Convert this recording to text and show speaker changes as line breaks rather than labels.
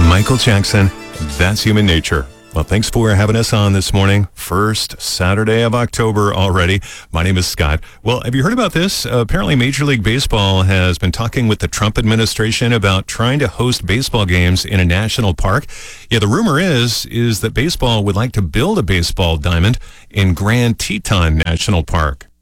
Michael Jackson, That's Human Nature. Well, thanks for having us on this morning. First Saturday of October already. My name is Scott. Well, have you heard about this? Apparently, Major League Baseball has been talking with the Trump administration about trying to host baseball games in a national park. Yeah, the rumor is that baseball would like to build a baseball diamond in Grand Teton National Park.